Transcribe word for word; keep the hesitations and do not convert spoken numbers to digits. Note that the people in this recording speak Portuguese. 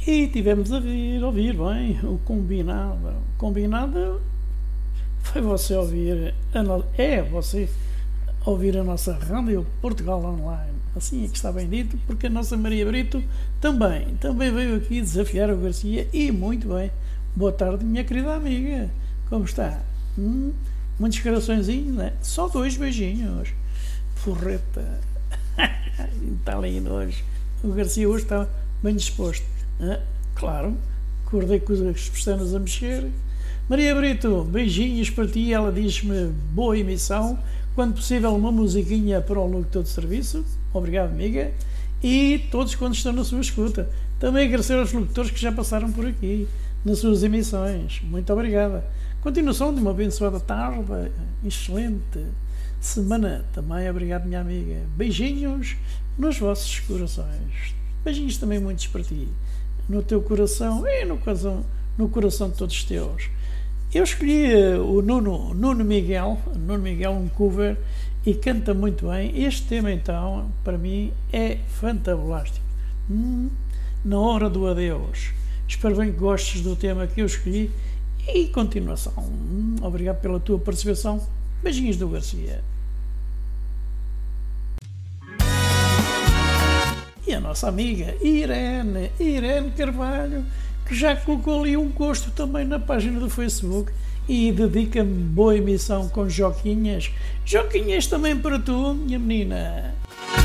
E tivemos a vir, ouvir bem o combinado. O combinado foi você ouvir, a no... é você ouvir a nossa rádio Portugal Online. Assim é que está bem dito, porque a nossa Maria Brito também, também veio aqui desafiar o Garcia e muito bem. Boa tarde, minha querida amiga. Como está? Hum? Muitos coraçõezinhos, né? Só dois beijinhos. Forreta. Está lindo hoje. O Garcia hoje está bem disposto. Ah, claro, acordei com as pestanas a mexer. Maria Brito, beijinhos para ti. Ela diz-me boa emissão. Quando possível, uma musiquinha para o locutor de serviço. Obrigado, amiga. E todos quando estão na sua escuta. Também agradecer aos locutores que já passaram por aqui, nas suas emissões. Muito obrigada. Continuação de uma abençoada tarde. Excelente semana. Também obrigado, minha amiga. Beijinhos nos vossos corações. Beijinhos também muitos para ti. No teu coração e no coração, no coração de todos os teus. Eu escolhi o Nuno, Nuno Miguel, Nuno Miguel, um cover, e canta muito bem. Este tema, então, para mim, é fantabulástico. Hum, na hora do adeus. Espero bem que gostes do tema que eu escolhi. E continuação. Hum, obrigado pela tua participação. Beijinhos do Garcia. E a nossa amiga Irene, Irene Carvalho, que já colocou ali um gosto também na página do Facebook e dedica-me boa emissão com Joquinhas. Joquinhas também para tu, minha menina.